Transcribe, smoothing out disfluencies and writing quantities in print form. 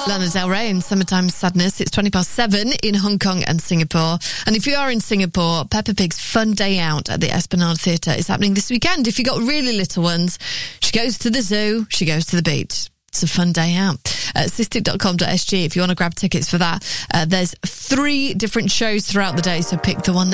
Lana Del Rey in Summertime Sadness. It's 7:20 in Hong Kong and Singapore. And if you are in Singapore, Peppa Pig's Fun Day Out at the Esplanade Theatre is happening this weekend. If you've got really little ones, she goes to the zoo, she goes to the beach. It's a fun day out. Cystic.com.sg if you want to grab tickets for that. There's 3 different shows throughout the day, so pick the one that